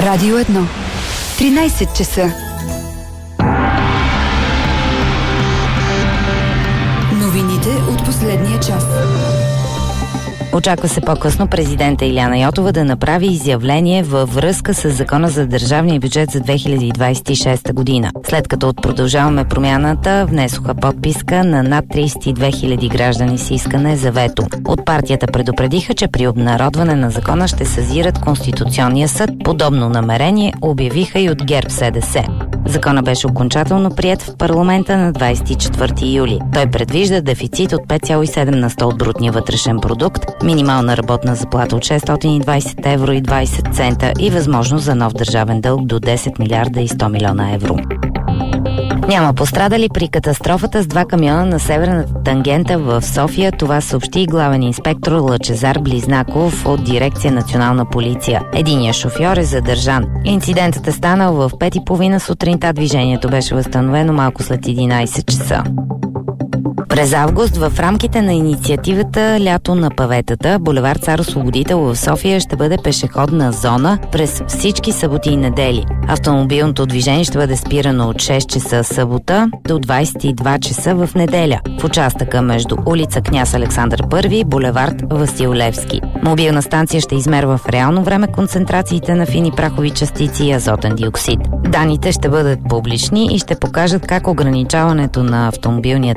Радио 1. 13 часа. Новините от последния час. Очаква се по-късно президента Илияна Йотова да направи изявление във връзка с Закона за държавния бюджет за 2026 година. След като от Продължаваме промяната внесоха подписка на над 32 000 граждани с искане за вето. От партията предупредиха, че при обнародване на закона ще съзират Конституционния съд. Подобно намерение обявиха и от ГЕРБ-СДС. Закона беше окончателно приет в парламента на 24 юли. Той предвижда дефицит от 5,7 на 100 от брутния вътрешен продукт, минимална работна заплата от 620 евро и 20 цента и възможност за нов държавен дълг до 10 милиарда и 100 милиона евро. Няма пострадали при катастрофата с 2 камиона на северната тангента в София. Това съобщи главен инспектор Лъчезар Близнаков от дирекция Национална полиция. Единият шофьор е задържан. Инцидентът е станал в 5:30 сутринта. Движението беше възстановено малко след 11 часа. През август в рамките на инициативата Лято на паветата, булевард Цар Освободител в София ще бъде пешеходна зона през всички съботи и недели. Автомобилното движение ще бъде спирано от 6 часа събота до 22 часа в неделя в участъка между улица Княз Александър I и булевард Васил Левски. Мобилна станция ще измерва в реално време концентрациите на фини прахови частици и азотен диоксид. Данните ще бъдат публични и ще покажат как ограничаването на автомобилния